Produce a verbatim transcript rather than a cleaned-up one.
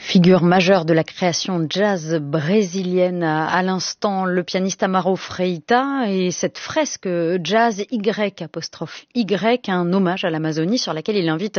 Figure majeure de la création jazz brésilienne à l'instant, le pianiste Amaro Freita et cette fresque jazz Y apostrophe Y, un hommage à l'Amazonie sur laquelle il invite